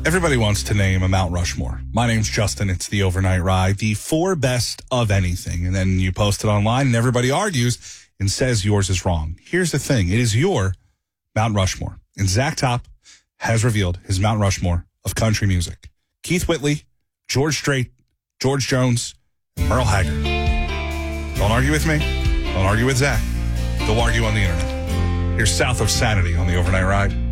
Everybody wants to name a Mount Rushmore. My name's Justin. It's the Overnight Ride, the 4 best of anything. And then you post it online and everybody argues and says yours is wrong. Here's the thing. It is your Mount Rushmore. And Zach Top has revealed his Mount Rushmore of country music. Keith Whitley, George Strait, George Jones, Merle Haggard. Don't argue with me. Don't argue with Zach. Go argue on the internet. Here's South of Sanity on the Overnight Ride.